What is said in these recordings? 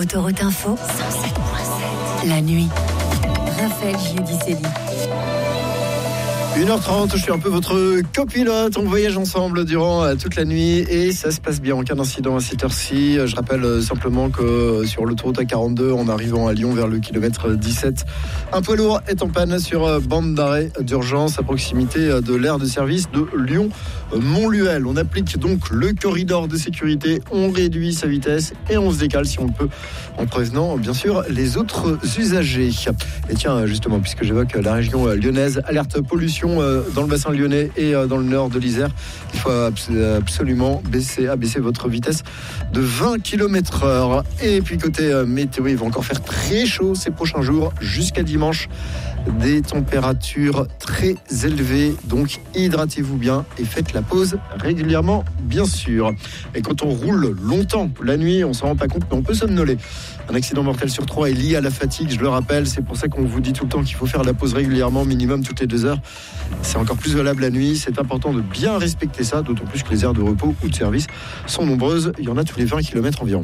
Autoroute Info, 107.7. La nuit. Raphaël Giudicelli. 1h30, je suis un peu votre copilote. On voyage ensemble durant toute la nuit et ça se passe bien. Aucun incident à cette heure-ci. Je rappelle simplement que sur l'autoroute A42, en arrivant à Lyon vers le kilomètre 17, un poids lourd est en panne sur bande d'arrêt d'urgence à proximité de l'aire de service de Lyon-Montluel. On applique donc le corridor de sécurité, on réduit sa vitesse et on se décale si on le peut, en prévenant bien sûr les autres usagers. Et tiens, justement, puisque j'évoque la région lyonnaise, alerte pollution dans le bassin lyonnais et dans le nord de l'Isère. Il faut absolument abaisser votre vitesse de 20 km/h. Et puis côté météo, il va encore faire très chaud ces prochains jours jusqu'à dimanche. Des températures très élevées, donc hydratez-vous bien et faites la pause régulièrement, bien sûr. Et quand on roule longtemps la nuit, on s'en rend pas compte, mais on peut somnoler. Un accident mortel sur 3 est lié à la fatigue, je le rappelle. C'est pour ça qu'on vous dit tout le temps qu'il faut faire la pause régulièrement, minimum toutes les 2 heures. C'est encore plus valable la nuit. C'est important de bien respecter ça, d'autant plus que les aires de repos ou de service sont nombreuses. Il y en a tous les 20 km environ.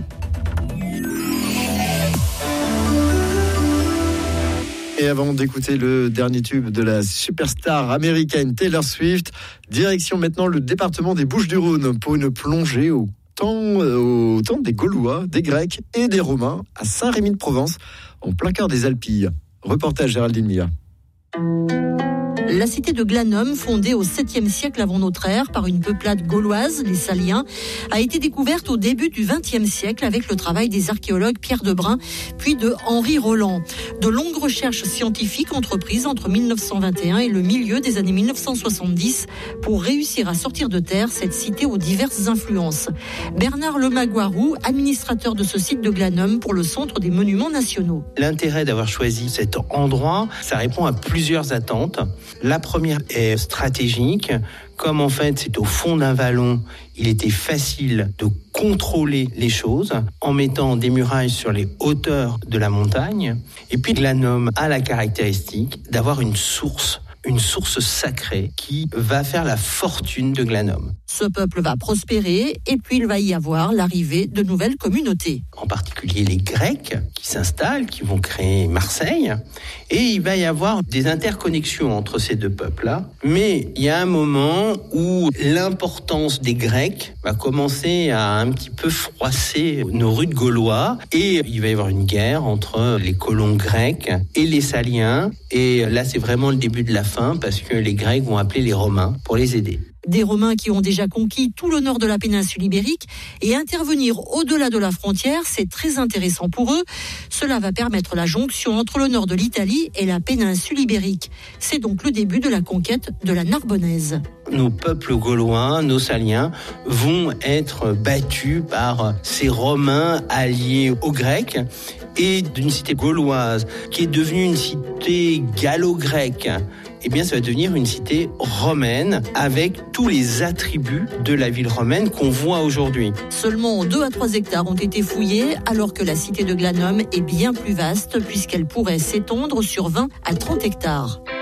Et avant d'écouter le dernier tube de la superstar américaine Taylor Swift, direction maintenant le département des Bouches-du-Rhône pour une plongée au temps des Gaulois, des Grecs et des Romains à Saint-Rémy-de-Provence, en plein cœur des Alpilles. Reportage Géraldine Mia. La cité de Glanum, fondée au 7e siècle avant notre ère par une peuplade gauloise, les Saliens, a été découverte au début du 20e siècle avec le travail des archéologues Pierre Debrun puis de Henri Roland. De longues recherches scientifiques entreprises entre 1921 et le milieu des années 1970 pour réussir à sortir de terre cette cité aux diverses influences. Bernard Lemaguarou, administrateur de ce site de Glanum pour le Centre des Monuments Nationaux. L'intérêt d'avoir choisi cet endroit, ça répond à plusieurs attentes. La première est stratégique. Comme en fait c'est au fond d'un vallon, il était facile de contrôler les choses en mettant des murailles sur les hauteurs de la montagne. Et puis Glanum a la caractéristique d'avoir une source sacrée qui va faire la fortune de Glanum. Ce peuple va prospérer et puis il va y avoir l'arrivée de nouvelles communautés. En particulier les Grecs qui s'installent, qui vont créer Marseille. Et il va y avoir des interconnexions entre ces deux peuples-là. Mais il y a un moment où l'importance des Grecs va commencer à un petit peu froisser nos rudes Gaulois. Et il va y avoir une guerre entre les colons grecs et les Saliens. Et là, c'est vraiment le début de la fin parce que les Grecs vont appeler les Romains pour les aider. Des Romains qui ont déjà conquis tout le nord de la péninsule ibérique et intervenir au-delà de la frontière, c'est très intéressant pour eux. Cela va permettre la jonction entre le nord de l'Italie et la péninsule ibérique. C'est donc le début de la conquête de la Narbonnaise. Nos peuples gaulois, nos Saliens, vont être battus par ces Romains alliés aux Grecs et d'une cité gauloise qui est devenue une cité gallo-grecque. Eh bien, ça va devenir une cité romaine avec tous les attributs de la ville romaine qu'on voit aujourd'hui. Seulement 2 à 3 hectares ont été fouillés, alors que la cité de Glanum est bien plus vaste puisqu'elle pourrait s'étendre sur 20 à 30 hectares.